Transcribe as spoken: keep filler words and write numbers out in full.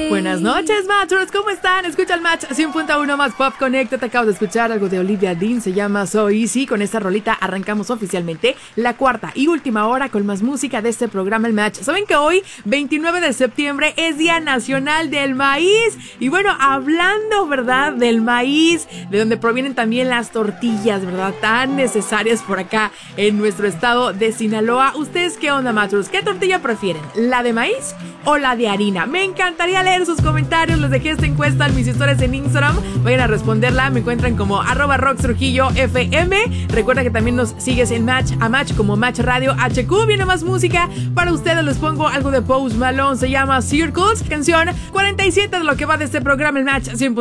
Buenas noches, Matchers, ¿cómo están? Escucha el Match cien punto uno más Pop Connect. Te acabo de escuchar algo de Olivia Dean, se llama So Easy. Con esta rolita arrancamos oficialmente la cuarta y última hora con más música de este programa, el Match. Saben que hoy, veintinueve de septiembre, es Día Nacional del Maíz. Y bueno, hablando, ¿verdad?, del maíz, de donde provienen también las tortillas, ¿verdad?, tan necesarias por acá en nuestro estado de Sinaloa. ¿Ustedes qué onda, Matchers? ¿Qué tortilla prefieren? ¿La de maíz o la de harina? Me encantaría leer sus comentarios. Les dejé esta encuesta en mis historias en Instagram. Vayan a responderla. Me encuentran como arroba Rox Trujillo F M. Recuerda que también nos sigues en Match a Match como Match Radio H Q. Viene más música para ustedes. Les pongo algo de Post Malone. Se llama Circles. Canción cuarenta y siete de lo que va de este programa, el Match cien.